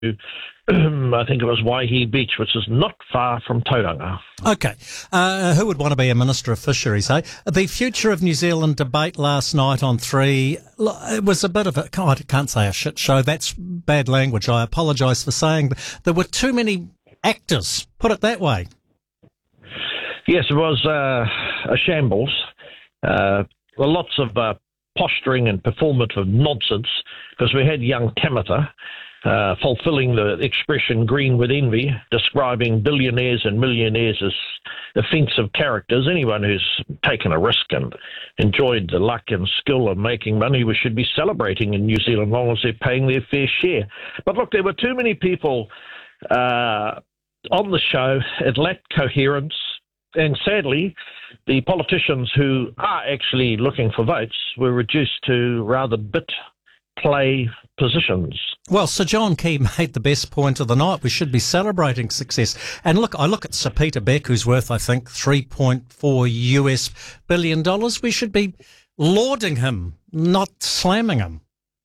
I think it was Waihi Beach, which is not far from Tauranga. Okay. Who would want to be a Minister of Fisheries, eh? The Future of New Zealand debate last night on 3, it was a bit of I can't say a shit show. That's bad language. I apologise for saying there were too many actors, put it that way. Yes, it was a shambles. Lots of posturing and performative nonsense, because we had young Tamatha fulfilling the expression green with envy, describing billionaires and millionaires as offensive characters. Anyone who's taken a risk and enjoyed the luck and skill of making money, we should be celebrating in New Zealand, as long as they're paying their fair share. But look, there were too many people on the show. It lacked coherence. And sadly, the politicians who are actually looking for votes were reduced to rather bit play positions. Well, Sir John Key made the best point of the night. We should be celebrating success. And look, I look at Sir Peter Beck, who's worth, I think, $3.4 billion. We should be lauding him, not slamming him.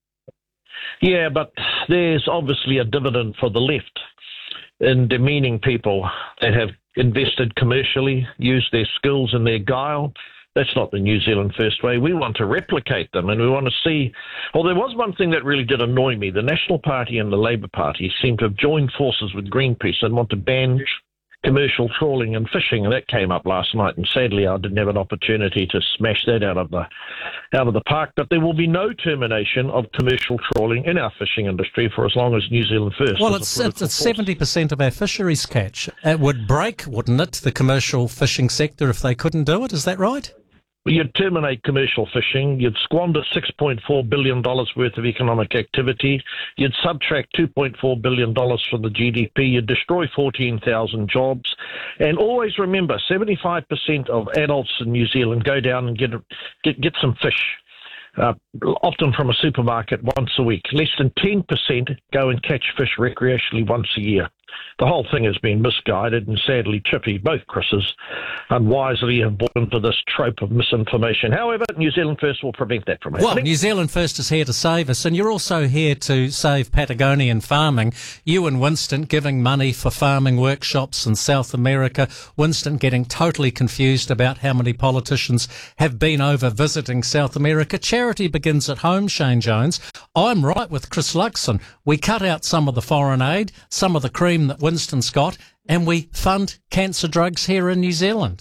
Yeah, but there's obviously a dividend for the left in demeaning people that have invested commercially, used their skills and their guile. That's not the New Zealand First way. We want to replicate them, and we want to see... Well, there was one thing that really did annoy me. The National Party and the Labour Party seem to have joined forces with Greenpeace and want to ban commercial trawling and fishing, and that came up last night, and sadly I didn't have an opportunity to smash that out of the park. But there will be no termination of commercial trawling in our fishing industry for as long as New Zealand First. Well, it's 70% of our fisheries catch. It would break, wouldn't it, the commercial fishing sector if they couldn't do it? Is that right? You'd terminate commercial fishing, you'd squander $6.4 billion worth of economic activity, you'd subtract $2.4 billion from the GDP, you'd destroy 14,000 jobs, and always remember, 75% of adults in New Zealand go down and get some fish, often from a supermarket once a week. Less than 10% go and catch fish recreationally once a year. The whole thing has been misguided, and sadly Chippy, both Chris's, unwisely have bought into this trope of misinformation. However, New Zealand First will prevent that from happening. Well, New Zealand First is here to save us, and you're also here to save Patagonian farming. You and Winston giving money for farming workshops in South America. Winston getting totally confused about how many politicians have been over visiting South America. Charity begins at home, Shane Jones. I'm right with Chris Luxon. We cut out some of the foreign aid, some of the cream that Winston's got, and we fund cancer drugs here in New Zealand.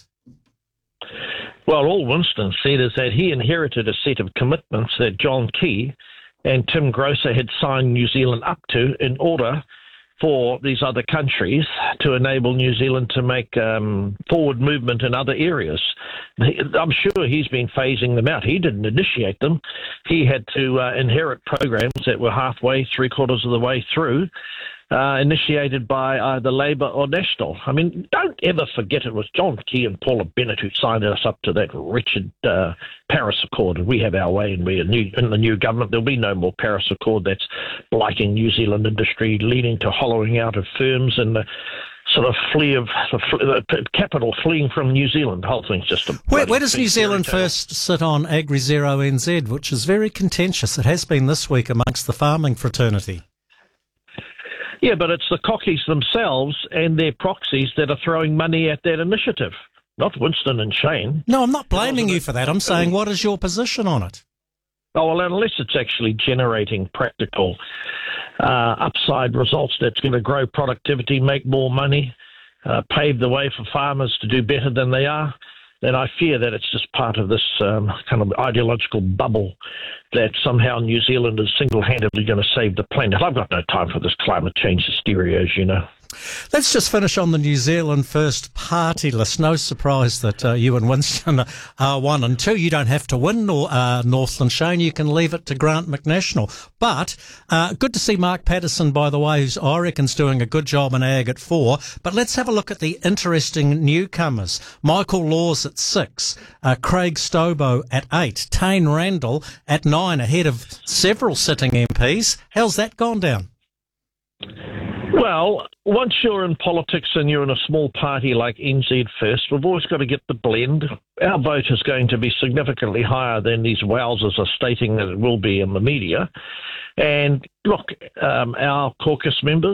Well, all Winston said is that he inherited a set of commitments that John Key and Tim Grosser had signed New Zealand up to in order for these other countries to enable New Zealand to make forward movement in other areas. I'm sure he's been phasing them out. He didn't initiate them. He had to inherit programs that were halfway, three-quarters of the way through, initiated by either Labour or National. I mean, don't ever forget it was John Key and Paula Bennett who signed us up to that wretched Paris Accord, and we have our way, and we're in the new government. There'll be no more Paris Accord that's blighting New Zealand industry, leading to hollowing out of firms and the sort of the capital fleeing from New Zealand. The whole thing's just a... Where does New Zealand First sit on AgriZero NZ, which is very contentious? It has been this week amongst the farming fraternity. Yeah, but it's the cockies themselves and their proxies that are throwing money at that initiative, not Winston and Shane. No, I'm not blaming you for that. I'm saying, what is your position on it? Oh, well, unless it's actually generating practical upside results that's going to grow productivity, make more money, pave the way for farmers to do better than they are, then I fear that it's just part of this kind of ideological bubble that somehow New Zealand is single-handedly going to save the planet. I've got no time for this climate change hysteria, as you know. Let's just finish on the New Zealand First party list. No surprise that you and Winston are 1 and 2. You don't have to win Northland, Shane. You can leave it to Grant McNational. But good to see Mark Patterson, by the way, who's, I reckon's doing a good job in ag at 4. But let's have a look at the interesting newcomers. Michael Laws at 6, Craig Stobo at 8, Tane Randall at 9, ahead of several sitting MPs. How's that gone down? Well, once you're in politics and you're in a small party like NZ First, we've always got to get the blend. Our vote is going to be significantly higher than these wowsers are stating that it will be in the media. And look, our caucus members,